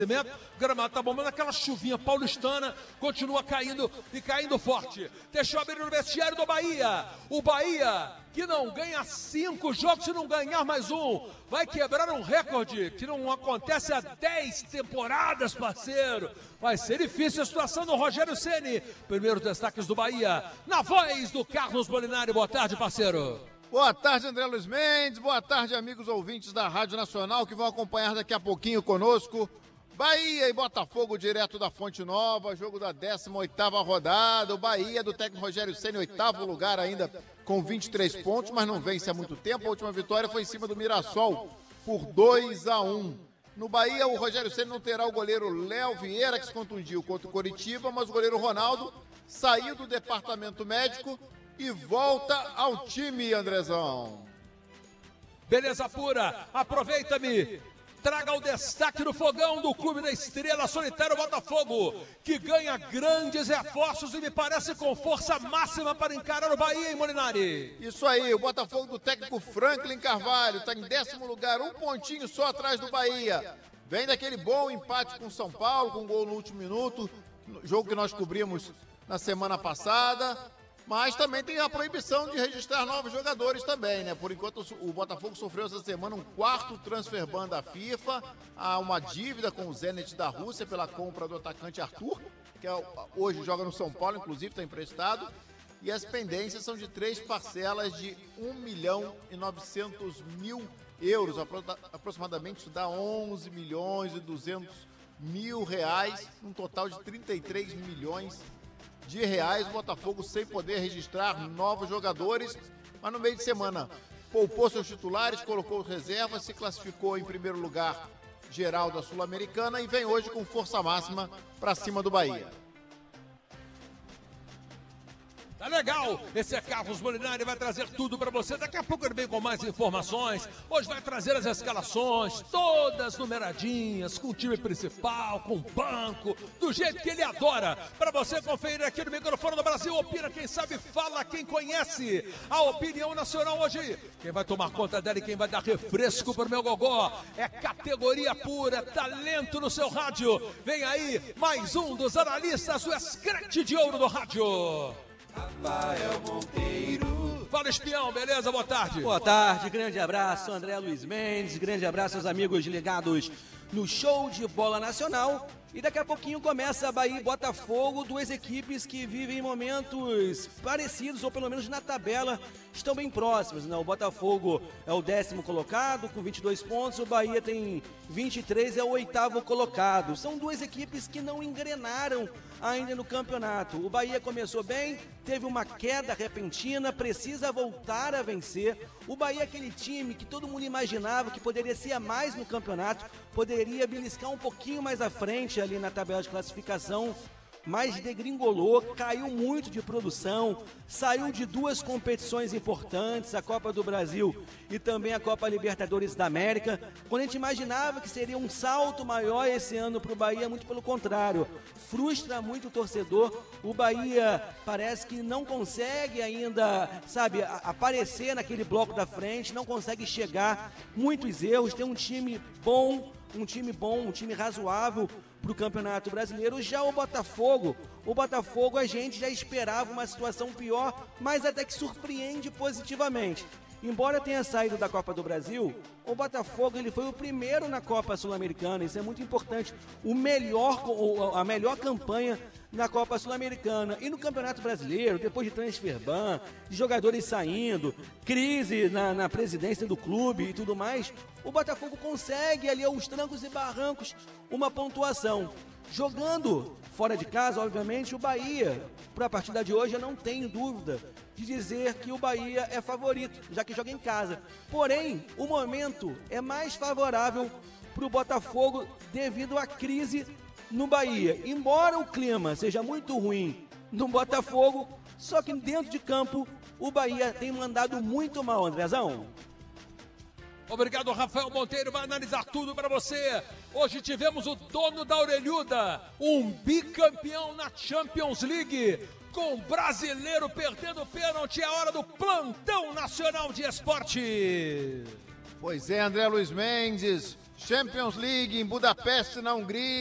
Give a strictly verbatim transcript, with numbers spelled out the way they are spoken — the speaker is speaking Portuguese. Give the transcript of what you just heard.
Gramado tá bom, mas aquela chuvinha paulistana continua caindo e caindo forte. Deixa eu abrir no vestiário do Bahia. O Bahia, que não ganha cinco jogos se não ganhar mais um, vai quebrar um recorde que não acontece há dez temporadas, parceiro. Vai ser difícil a situação do Rogério Ceni. Primeiros destaques do Bahia, na voz do Carlos Molinari. Boa tarde, parceiro. Boa tarde, André Luiz Mendes. Boa tarde, amigos ouvintes da Rádio Nacional que vão acompanhar daqui a pouquinho conosco Bahia e Botafogo direto da Fonte Nova, jogo da décima oitava rodada. O Bahia do técnico Rogério Ceni, oitavo lugar ainda com vinte e três pontos, mas não vence há muito tempo. A última vitória foi em cima do Mirassol por dois a um. No Bahia, o Rogério Ceni não terá o goleiro Léo Vieira, que se contundiu contra o Coritiba, mas o goleiro Ronaldo saiu do departamento médico e volta ao time, Andrezão. Beleza pura, aproveita-me. Traga o destaque no fogão do Clube da Estrela Solitário Botafogo, que ganha grandes reforços e me parece com força máxima para encarar o Bahia, hein, Molinari? Isso aí, o Botafogo do técnico Franklin Carvalho está em décimo lugar, um pontinho só atrás do Bahia. Vem daquele bom empate com o São Paulo, com gol no último minuto, jogo que nós cobrimos na semana passada. Mas também tem a proibição de registrar novos jogadores também, né? Por enquanto o Botafogo sofreu essa semana um quarto transfer ban da FIFA, há uma dívida com o Zenit da Rússia pela compra do atacante Arthur, que é, hoje joga no São Paulo, inclusive está emprestado, e as pendências são de três parcelas de um milhão e novecentos mil euros, aproximadamente isso dá onze milhões e duzentos mil reais, um total de trinta e três milhões de reais. O Botafogo sem poder registrar novos jogadores, mas no meio de semana poupou seus titulares, colocou reservas, se classificou em primeiro lugar geral da Sul-Americana e vem hoje com força máxima para cima do Bahia. Tá legal, esse é Carlos Molinari, vai trazer tudo pra você, daqui a pouco ele vem com mais informações, hoje vai trazer as escalações, todas numeradinhas, com o time principal, com o banco, do jeito que ele adora, pra você conferir aqui no microfone do Brasil. Opina quem sabe, fala quem conhece, a opinião nacional hoje, quem vai tomar conta dela e quem vai dar refresco pro meu gogó, é categoria pura, é talento no seu rádio. Vem aí, mais um dos analistas, o escrete de ouro do rádio. Rafael Monteiro. Fala, espião, beleza? Boa tarde. Boa tarde, grande abraço, André Luiz Mendes, grande abraço aos amigos ligados no Show de Bola Nacional. E daqui a pouquinho começa a Bahia e Botafogo, duas equipes que vivem momentos parecidos, ou pelo menos na tabela estão bem próximas, né? O Botafogo é o décimo colocado com vinte e dois pontos, o Bahia tem vinte e três, é o oitavo colocado. São duas equipes que não engrenaram ainda no campeonato. O Bahia começou bem, teve uma queda repentina, precisa voltar a vencer. O Bahia é aquele time que todo mundo imaginava que poderia ser a mais no campeonato, poderia beliscar um pouquinho mais à frente ali na tabela de classificação, mas degringolou, caiu muito de produção, saiu de duas competições importantes, a Copa do Brasil e também a Copa Libertadores da América, quando a gente imaginava que seria um salto maior esse ano para o Bahia, muito pelo contrário, frustra muito o torcedor. O Bahia parece que não consegue ainda, sabe, aparecer naquele bloco da frente, não consegue chegar, muitos erros, tem um time bom, um time bom, um time razoável para o Campeonato Brasileiro. Já o Botafogo, o Botafogo a gente já esperava uma situação pior, mas até que surpreende positivamente. Embora tenha saído da Copa do Brasil, o Botafogo ele foi o primeiro na Copa Sul-Americana, isso é muito importante, o melhor, a melhor campanha na Copa Sul-Americana. E no Campeonato Brasileiro, depois de transfer ban, de jogadores saindo, crise na, na presidência do clube e tudo mais, o Botafogo consegue ali aos trancos e barrancos uma pontuação. Jogando fora de casa, obviamente, o Bahia, para a partida de hoje, eu não tenho dúvida de dizer que o Bahia é favorito, já que joga em casa. Porém, o momento é mais favorável para o Botafogo devido à crise no Bahia. Embora o clima seja muito ruim no Botafogo, só que dentro de campo o Bahia tem mandado muito mal, Andrezão. Obrigado, Rafael Monteiro, vai analisar tudo para você. Hoje tivemos o dono da orelhuda, um bicampeão na Champions League, com o brasileiro perdendo pênalti. É a hora do plantão nacional de esporte. Pois é, André Luiz Mendes, Champions League em Budapeste, na Hungria.